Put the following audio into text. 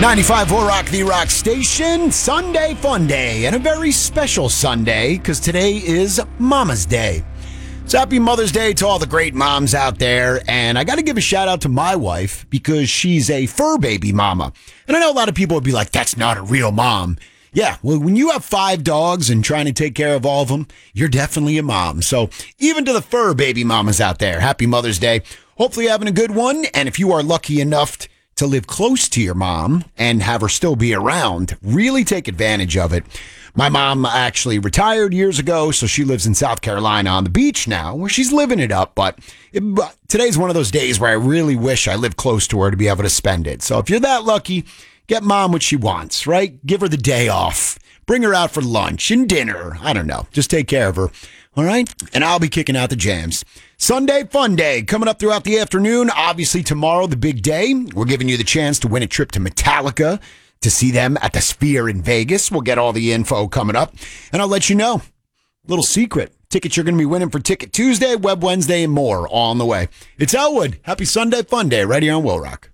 95 Will Rock, the rock station. Sunday fun day, and a very special Sunday because today is Mama's Day. So happy Mother's Day to all the great moms out there. And I got to give a shout out to my wife because she's a fur baby mama. And I know a lot of people would be like, that's not a real mom. Yeah, well, when you have 5 dogs and trying to take care of all of them, you're definitely a mom. So even to the fur baby mamas out there, happy Mother's Day. Hopefully you're having a good one. And if you are lucky enough to live close to your mom and have her still be around, really take advantage of it. My mom actually retired years ago, so she lives in South Carolina on the beach now, where she's living it up. But today's one of those days where I really wish I lived close to her to be able to spend it. So if you're that lucky, get mom what she wants, right? Give her the day off. Bring her out for lunch and dinner. I don't know. Just take care of her. All right? And I'll be kicking out the jams. Sunday fun day coming up throughout the afternoon. Obviously, tomorrow, the big day. We're giving you the chance to win a trip to Metallica to see them at the Sphere in Vegas. We'll get all the info coming up. And I'll let you know. Little secret. Tickets you're going to be winning for Ticket Tuesday, Web Wednesday, and more all on the way. It's Elwood. Happy Sunday fun day right here on Will Rock.